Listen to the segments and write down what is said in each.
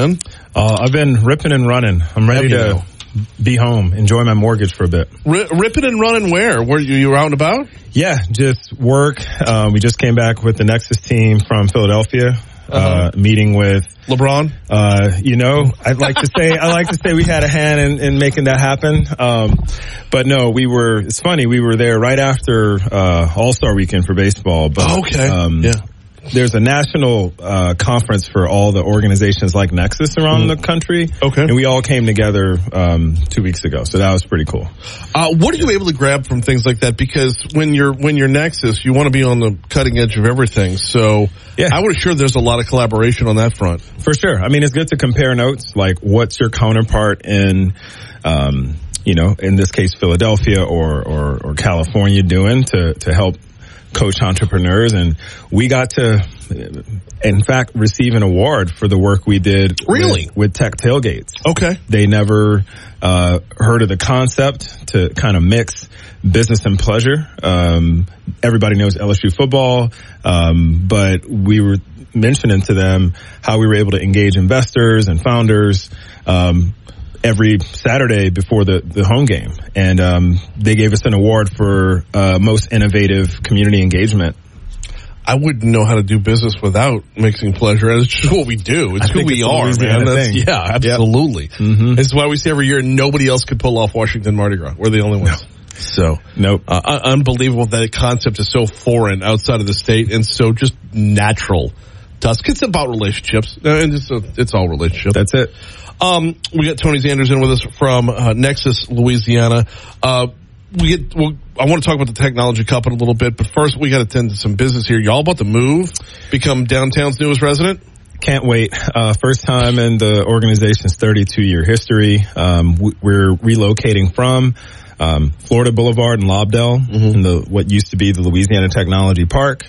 I've been ripping and running. I'm ready to be home, enjoy my mortgage for a bit. Ripping and running where? Were you out and about? Yeah, just work. We just came back with the Nexus team from Philadelphia, meeting with LeBron. I'd like to say we had a hand in making that happen. But no, it's funny. We were there right after All-Star weekend for baseball. But, there's a national conference for all the organizations like Nexus around the country. Okay. And we all came together 2 weeks ago. So that was pretty cool. What are you able to grab from things like that? Because when you're Nexus, you want to be on the cutting edge of everything. So I would assure there's a lot of collaboration on that front. For sure. I mean, it's good to compare notes. Like, what's your counterpart in in this case, Philadelphia or California doing to help coach entrepreneurs? And we got to, in fact, receive an award for the work we did with Tech Tailgates. Okay. They never heard of the concept to kind of mix business and pleasure. Everybody knows LSU football, but we were mentioning to them how we were able to engage investors and founders every Saturday before the home game. And they gave us an award for most innovative community engagement. I wouldn't know how to do business without mixing pleasure. It's just what we do. It's who we are, man. Yeah, absolutely. Yep. Mm-hmm. This is why we say every year nobody else could pull off Washington Mardi Gras. We're the only ones. No. So, nope. Unbelievable that concept is so foreign outside of the state and so just natural to us. It's about relationships. And it's all relationships. That's it. We got Tony Zanders in with us from Nexus, Louisiana. I want to talk about the Technology Cup in a little bit, but first we got to tend to some business here. Y'all about to move, become downtown's newest resident? Can't wait. First time in the organization's 32-year history. We're relocating from Florida Boulevard in Lobdell, in what used to be the Louisiana Technology Park.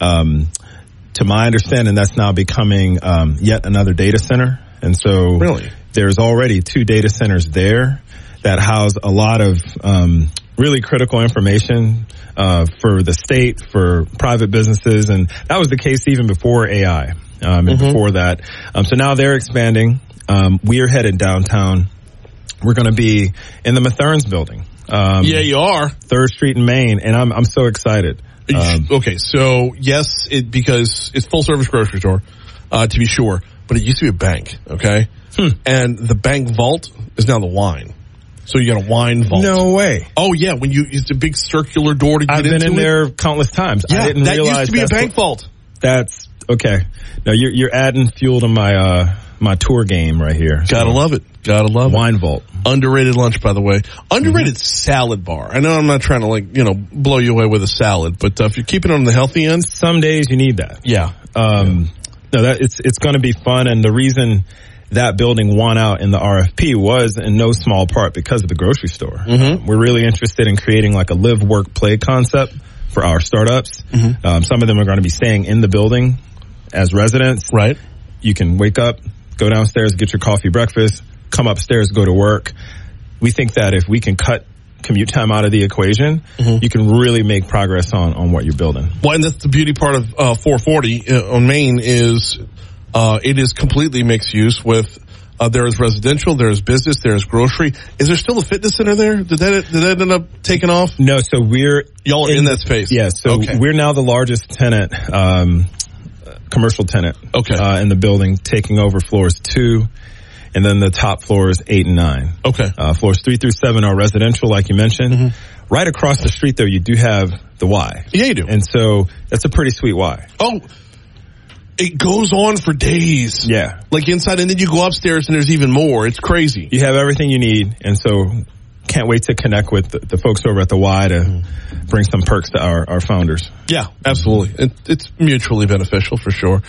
To my understanding, that's now becoming yet another data center. And so there's already 2 data centers there that house a lot of really critical information for the state, for private businesses. And that was the case even before AI and before that. So now they're expanding. We are headed downtown. We're going to be in the Mathern's building. Yeah, you are. 3rd Street in Maine. And I'm so excited. Okay, so yes, because it's full service grocery store, to be sure. But it used to be a bank, okay? And the bank vault is now the wine. So you got a wine vault. No way. Oh, yeah. It's a big circular door to get into it. I've been in there countless times. Yeah, I didn't that realize used to be a bank vault. That's okay. Now you're adding fuel to my tour game right here. Gotta love it. Wine vault. Underrated lunch, by the way. Underrated salad bar. I know I'm not trying to blow you away with a salad, but if you're keeping it on the healthy end, some days you need that. Yeah. No, it's going to be fun, and the reason that building won out in the RFP was in no small part because of the grocery store. We're really interested in creating like a live, work, play concept for our startups. Some of them are going to be staying in the building as residents. Right. You can wake up, go downstairs, get your coffee, breakfast, come upstairs, go to work. We think that if we can cut commute time out of the equation, you can really make progress on what you're building. Well, and that's the beauty part of 440 on Main is it is completely mixed use with there is residential, there is business, there is grocery. Is there still a fitness center there? Did that end up taking off? No, so y'all are in that space. Yeah, so we're now the largest tenant, commercial tenant in the building, taking over floors 2. And then the top floors 8 and 9. Okay. Floors 3 through 7 are residential, like you mentioned. Right across the street, though, you do have the Y. Yeah, you do. And so that's a pretty sweet Y. Oh, it goes on for days. Yeah. Like inside, and then you go upstairs and there's even more. It's crazy. You have everything you need. And so can't wait to connect with the folks over at the Y to bring some perks to our founders. Yeah, absolutely. It's mutually beneficial for sure.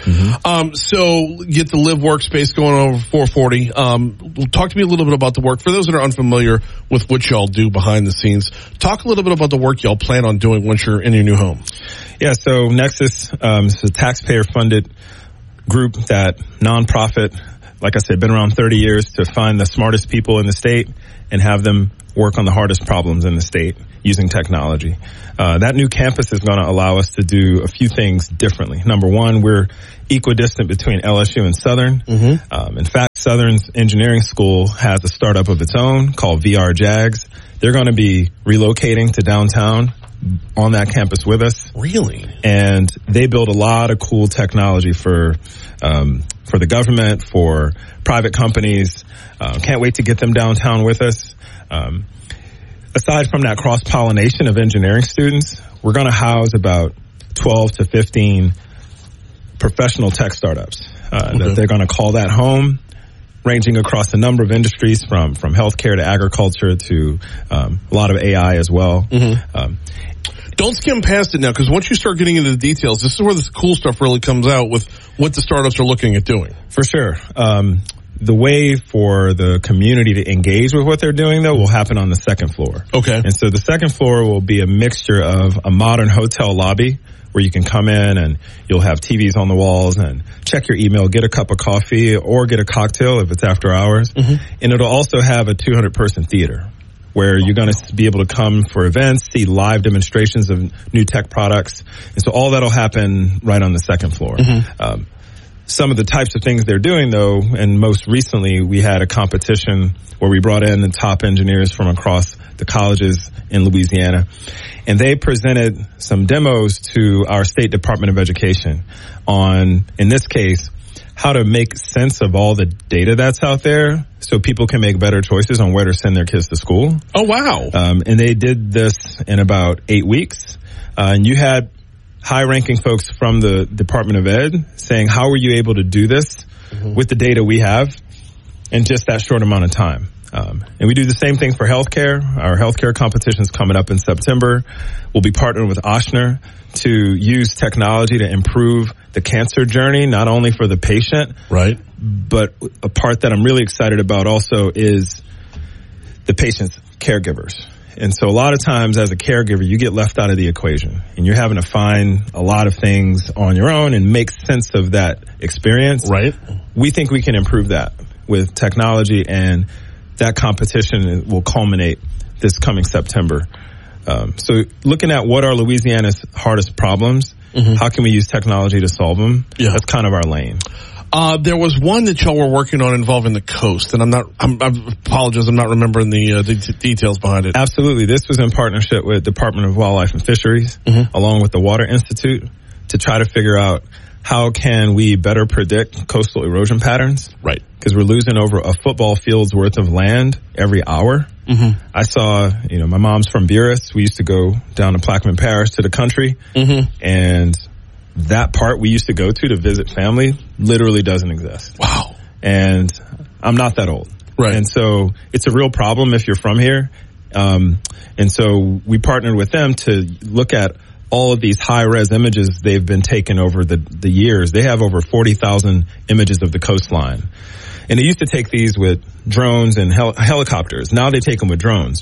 So get the live workspace going over 440. Talk to me a little bit about the work. For those that are unfamiliar with what y'all do behind the scenes, talk a little bit about the work y'all plan on doing once you're in your new home. Yeah, so Nexus is a taxpayer-funded group, that nonprofit, like I said, been around 30 years to find the smartest people in the state and have them work on the hardest problems in the state using technology. That new campus is going to allow us to do a few things differently. Number one, we're equidistant between LSU and Southern. In fact, Southern's engineering school has a startup of its own called VR Jags. They're going to be relocating to downtown on that campus with us. Really? And they build a lot of cool technology for the government, for private companies. Can't wait to get them downtown with us. Aside from that cross-pollination of engineering students, we're going to house about 12 to 15 professional tech startups that they're going to call that home, ranging across a number of industries from healthcare to agriculture to a lot of AI as well. Don't skim past it now, because once you start getting into the details, this is where the cool stuff really comes out with what the startups are looking at doing. For sure. The way for the community to engage with what they're doing, though, will happen on the second floor. Okay. And so the second floor will be a mixture of a modern hotel lobby where you can come in and you'll have TVs on the walls and check your email, get a cup of coffee or get a cocktail if it's after hours. And it'll also have a 200-person theater where you're going to be able to come for events, see live demonstrations of new tech products. And so all that'll happen right on the second floor. Some of the types of things they're doing, though, and most recently we had a competition where we brought in the top engineers from across the colleges in Louisiana, and they presented some demos to our State Department of Education on, in this case, how to make sense of all the data that's out there so people can make better choices on where to send their kids to school. Oh, wow. And they did this in about 8 weeks. And you had high-ranking folks from the Department of Ed saying, how were you able to do this with the data we have in just that short amount of time? And we do the same thing for healthcare. Our healthcare competition's coming up in September. We'll be partnering with Ochsner to use technology to improve the cancer journey, not only for the patient, right, but a part that I'm really excited about also is the patient's caregivers. And so a lot of times as a caregiver, you get left out of the equation and you're having to find a lot of things on your own and make sense of that experience. Right. We think we can improve that with technology, and that competition will culminate this coming September. So looking at what are Louisiana's hardest problems, how can we use technology to solve them? Yeah. That's kind of our lane. There was one that y'all were working on involving the coast, and I apologize, I'm not remembering the details behind it. Absolutely. This was in partnership with Department of Wildlife and Fisheries, along with the Water Institute, to try to figure out how can we better predict coastal erosion patterns. Right. Because we're losing over a football field's worth of land every hour. I saw, my mom's from Buras. We used to go down to Plaquemine Parish to the country, and that part we used to go to visit family literally doesn't exist. Wow. And I'm not that old. Right. And so it's a real problem if you're from here. And so we partnered with them to look at all of these high-res images they've been taking over the years. They have over 40,000 images of the coastline. And they used to take these with drones and helicopters. Now they take them with drones.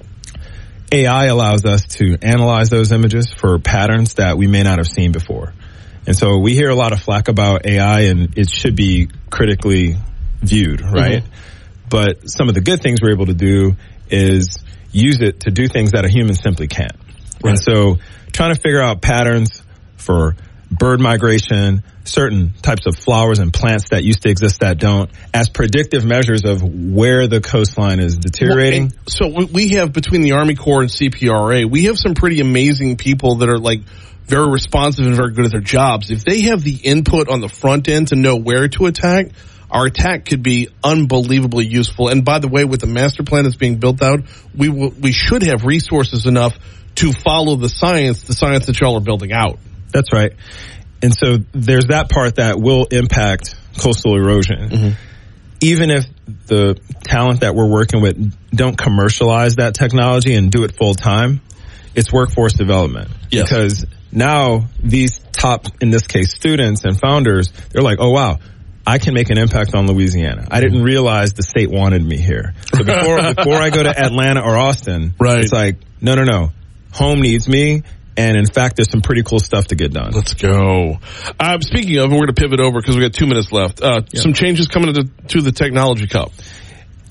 AI allows us to analyze those images for patterns that we may not have seen before. And so we hear a lot of flack about AI, and it should be critically viewed, right? But some of the good things we're able to do is use it to do things that a human simply can't. Right. And so trying to figure out patterns for bird migration, certain types of flowers and plants that used to exist that don't, as predictive measures of where the coastline is deteriorating. So we have, between the Army Corps and CPRA, we have some pretty amazing people that are very responsive and very good at their jobs. If they have the input on the front end to know where to attack, our attack could be unbelievably useful. And by the way, with the master plan that's being built out, we should have resources enough to follow the science that y'all are building out. That's right. And so there's that part that will impact coastal erosion. Even if the talent that we're working with don't commercialize that technology and do it full time, it's workforce development. Yes. Because now these top, in this case, students and founders, they're like, oh, wow, I can make an impact on Louisiana. I didn't realize the state wanted me here. So before I go to Atlanta or Austin, right, it's like, no. Home needs me. And in fact, there's some pretty cool stuff to get done. Let's go. Speaking of, we're going to pivot over because we got 2 minutes left. Some changes coming to the Technology Cup.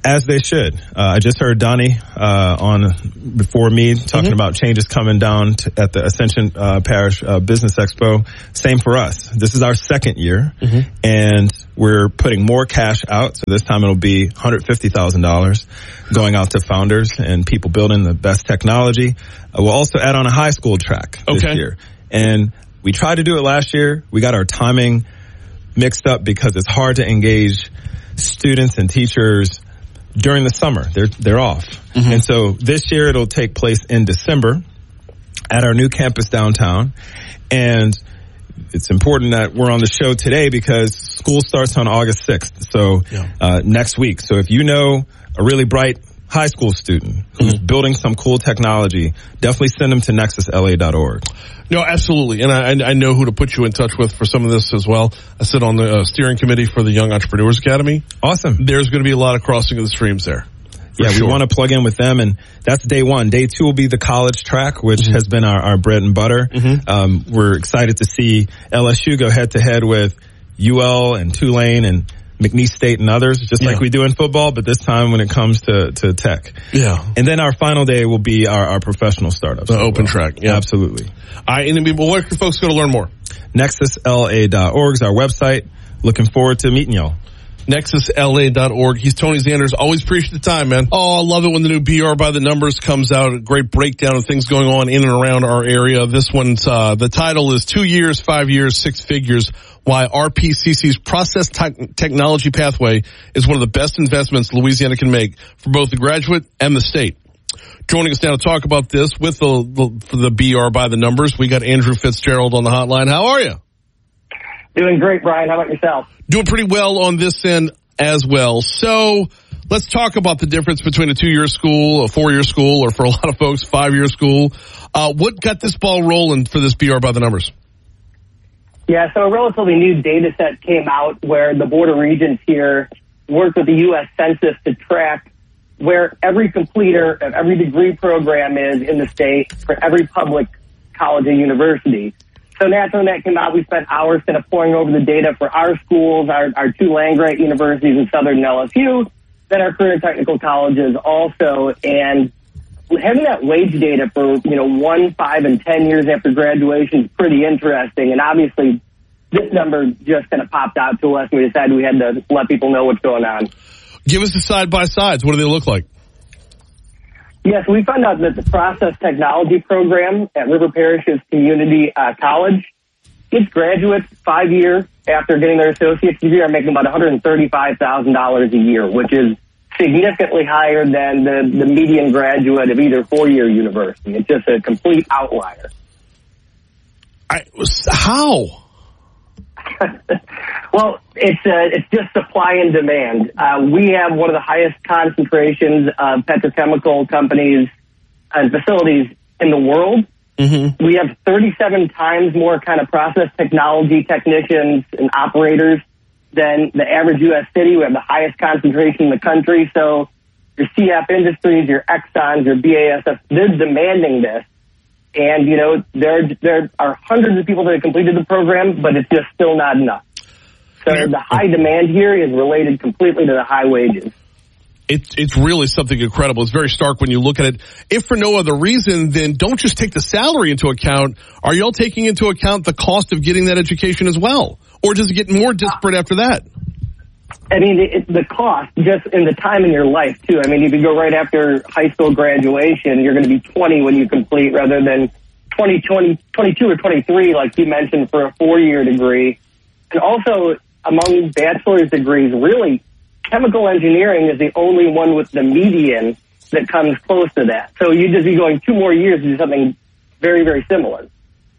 As they should. I just heard Donnie on before me talking about changes coming down at the Ascension Parish Business Expo. Same for us. This is our second year, and we're putting more cash out. So this time it'll be $150,000 going out to founders and people building the best technology. We'll also add on a high school track this year. And we tried to do it last year. We got our timing mixed up because it's hard to engage students and teachers during the summer. They're off. And so this year it'll take place in December at our new campus downtown. And it's important that we're on the show today because school starts on August 6th. So next week. So if you know a really bright high school student who's building some cool technology, definitely send them to nexusla.org. No, absolutely. And I know who to put you in touch with for some of this as well. I sit on the steering committee for the Young Entrepreneurs Academy. Awesome. There's going to be a lot of crossing of the streams there. Yeah, we want to plug in with them, and that's day one. Day two will be the college track, which has been our bread and butter. We're excited to see LSU go head-to-head with UL and Tulane and McNeese State and others, just like we do in football, but this time when it comes to tech. Yeah. And then our final day will be our professional startups. The open track. Yeah. Absolutely. And where can folks go to learn more? NexusLA.org is our website. Looking forward to meeting y'all. NexusLA.org. He's Tony Zanders. Always appreciate the time, man. Oh, I love it when the new BR by the Numbers comes out. A great breakdown of things going on in and around our area. This one's, the title is 2 years, 5 years, 6 figures. Why RPCC's process technology pathway is one of the best investments Louisiana can make for both the graduate and the state. Joining us now to talk about this with the BR by the Numbers, we got Andrew Fitzgerald on the hotline. How are you? Doing great, Brian. How about yourself? Doing pretty well on this end as well. So let's talk about the difference between a 2-year school, a 4-year school, or for a lot of folks, 5-year school. What got this ball rolling for this BR by the Numbers? Yeah, so a relatively new data set came out where the Board of Regents here worked with the U.S. Census to track where every completer of every degree program is in the state for every public college and university. So naturally, when that came out, we spent hours kind of pouring over the data for our schools, our 2 land-grant universities in Southern and LSU, then our career and technical colleges also. And having that wage data for, 1, 5, and 10 years after graduation is pretty interesting. And obviously, this number just kind of popped out to us, and we decided we had to let people know what's going on. Give us the side-by-sides. What do they look like? Yes, we found out that the process technology program at River Parish's Community College, its graduates 5 years after getting their associate's degree are making about $135,000 a year, which is significantly higher than the median graduate of either 4-year university. It's just a complete outlier. How? Well, it's just supply and demand. We have one of the highest concentrations of petrochemical companies and facilities in the world. We have 37 times more kind of process technology technicians and operators than the average U.S. city. We have the highest concentration in the country. So your CF Industries, your Exxons, your BASF, they're demanding this. And, there are hundreds of people that have completed the program, but it's just still not enough. So the high demand here is related completely to the high wages. It's really something incredible. It's very stark when you look at it. If for no other reason, then don't just take the salary into account. Are y'all taking into account the cost of getting that education as well? Or does it get more disparate after that? I mean, the cost, just in the time in your life, too. I mean, if you go right after high school graduation, you're going to be 20 when you complete rather than 22 or 23, like you mentioned, for a 4-year degree. And also, among bachelor's degrees, really, chemical engineering is the only one with the median that comes close to that. So you'd just be going 2 more years to do something very, very similar.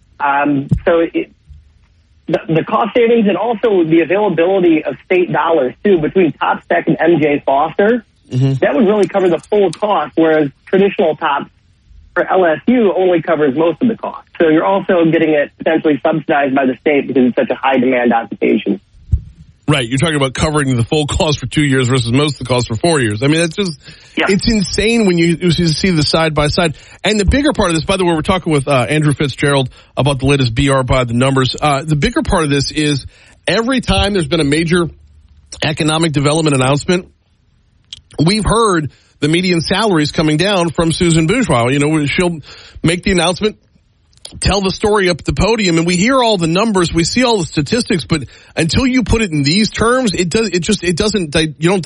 The cost savings and also the availability of state dollars, too, between TopSec and MJ Foster, that would really cover the full cost, whereas traditional TOPS for LSU only covers most of the cost. So you're also getting it potentially subsidized by the state because it's such a high-demand occupation. Right. You're talking about covering the full cost for 2 years versus most of the cost for 4 years. I mean, it's just, It's insane when you see the side by side. And the bigger part of this, by the way, we're talking with Andrew Fitzgerald about the latest BR by the Numbers. The bigger part of this is every time there's been a major economic development announcement, we've heard the median salaries coming down from Susan Bourgeois. You know, she'll make the announcement, tell the story up at the podium, and we hear all the numbers, we see all the statistics, but until you put it in these terms, you don't